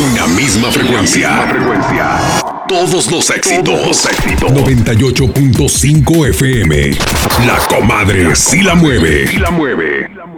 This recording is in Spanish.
Una misma frecuencia. Todos los éxitos. 98.5 FM. La comadre sí la mueve.